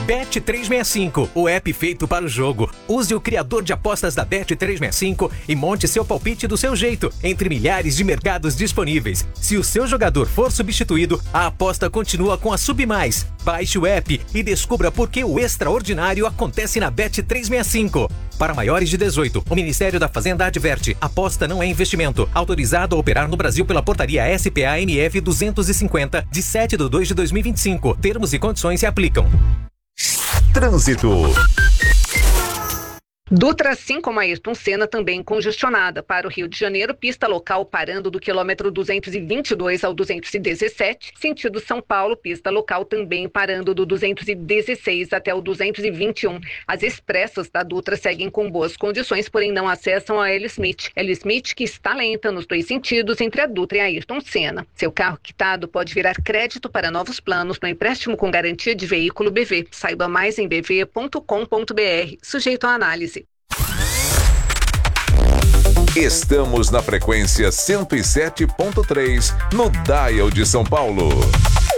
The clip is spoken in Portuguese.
Bet365, o app feito para o jogo. Use o criador de apostas da Bet365 e monte seu palpite do seu jeito, entre milhares de mercados disponíveis. Se o seu jogador for substituído, a aposta continua com a Submais. Baixe o app e descubra por que o extraordinário acontece na Bet365. Para maiores de 18, o Ministério da Fazenda adverte: aposta não é investimento. Autorizado a operar no Brasil pela portaria SPA-NF 250, de 7/2/2025. Termos e condições se aplicam. Trânsito. Dutra 5 Ayrton Senna também congestionada para o Rio de Janeiro, pista local parando do quilômetro 222 ao 217, sentido São Paulo, pista local também parando do 216 até o 221. As expressas da Dutra seguem com boas condições, porém não acessam a L. Smith, que está lenta nos dois sentidos entre a Dutra e a Ayrton Senna. Seu carro quitado pode virar crédito para novos planos no empréstimo com garantia de veículo BV. Saiba mais em bv.com.br, sujeito à análise. Estamos na frequência 107.3, no Dial de São Paulo.